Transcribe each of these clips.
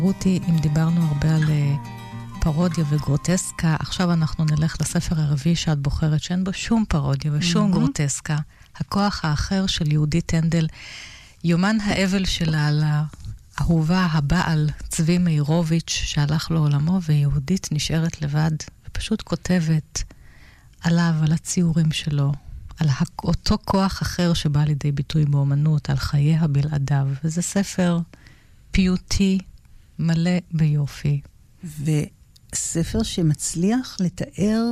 רותי, אם דיברנו הרבה על פרודיה וגרוטסקה, עכשיו אנחנו נלך לספר הרביעי שאת בוחרת, שאין בו שום פרודיה ושום גרוטסקה. הכוח האחר של יהודית הנדל, יומן האבל שלה על האהובה הבעל צבי מאירוביץ' שהלך לעולמו, ויהודית נשארת לבד ופשוט כותבת עליו, על הציורים שלו, על אותו כוח אחר שבא לידי ביטוי באומנות, על חייה בלעדיו. וזה ספר פיוטי מלא ביופי. וספר שמצליח לתאר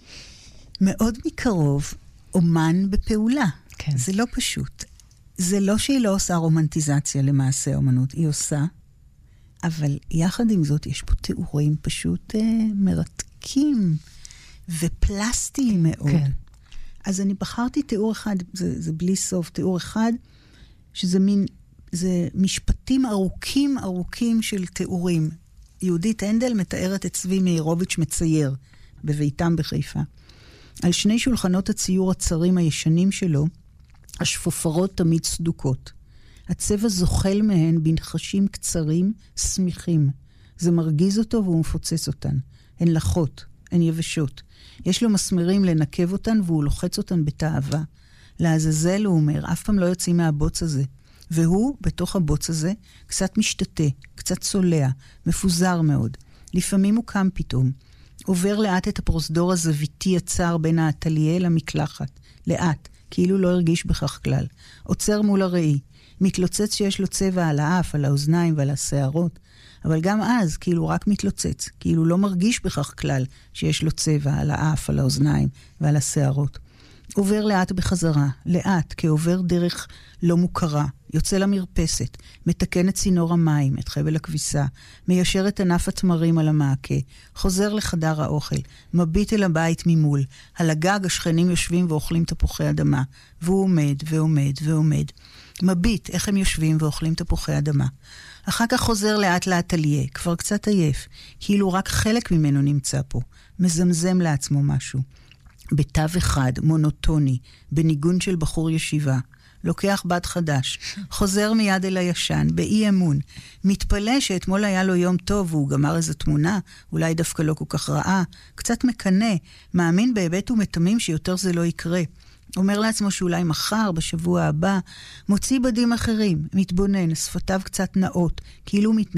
מאוד מקרוב אומן בפעולה. כן. זה לא פשוט. זה לא שהיא לא עושה רומנטיזציה למעשה אומנות, היא עושה, אבל יחד עם זאת יש פה תיאורים פשוט מרתקים ופלסטיים מאוד. כן. אז אני בחרתי תיאור אחד, זה בלי סוף, תיאור אחד, שזה מין, זה משפטים ארוכים של תיאורים. יהודית הנדל מתארת את צבי מאירוביץ' מצייר בביתם בחיפה. על שני שולחנות הציור הצרים הישנים שלו, השפופרות תמיד סדוקות. הצבע זוחל מהן בנחשים קצרים, סמיכים. זה מרגיז אותו והוא מפוצץ אותן. הן לחות, הן יבשות. יש לו מסמרים לנקב אותן והוא לוחץ אותן בתאווה. לעזאזל, הוא אומר, אף פעם לא יוצאים מהבוץ הזה. והוא, בתוך הבוץ הזה, קצת משתתה, קצת צולע, מפוזר מאוד. לפעמים הוא קם פתאום. עובר לאט את הפרוזדור הזוויתי הצר בין האטליה למקלחת. לאט, כאילו לא הרגיש בכך כלל. עוצר מול הראי. מתלוצץ שיש לו צבע על האף, על האוזניים ועל השערות. אבל גם אז, כאילו רק מתלוצץ. כאילו לא מרגיש בכך כלל שיש לו צבע על האף, על האוזניים ועל השערות. עובר לאט בחזרה, לאט, כעובר דרך לא מוכרה, יוצא למרפסת, מתקן את צינור המים, את חבל הכביסה, מיישר את ענף התמרים על המעקה, חוזר לחדר האוכל, מביט אל הבית ממול, על הגג השכנים יושבים ואוכלים תפוחי אדמה, והוא עומד ועומד ועומד. מביט איך הם יושבים ואוכלים תפוחי אדמה. אחר כך חוזר לאט לאטליה, כבר קצת עייף, כאילו רק חלק ממנו נמצא פה, מזמזם לעצמו משהו. בתו אחד, מונוטוני, בניגון של בחור ישיבה. לוקח בת חדש, חוזר מיד אל הישן, באי אמון. מתפלא שאתמול היה לו יום טוב, והוא גמר איזו תמונה, אולי דווקא לא כל כך רעה. קצת מקנה, מאמין בהיבט ומתמים שיותר זה לא יקרה. אומר לעצמו שאולי מחר, בשבוע הבא, מוציא בדים אחרים, מתבונן, שפתיו קצת נאות, כאילו מתנגד.